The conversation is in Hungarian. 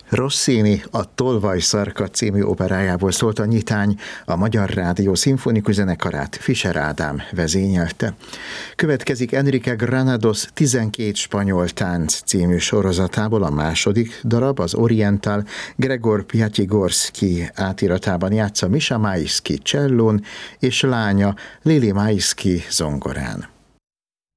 Rossini a Tolvaj-szarka című operájából szólt a nyitány, a Magyar Rádió szimfonikus zenekarát Fischer Ádám vezényelte. Következik Enrique Granados 12 spanyol tánc című sorozatából a második darab, az Oriental, Gregor Piatigorsky átiratában játsza Misha Maisky csellón és lánya Lili Maisky zongorán.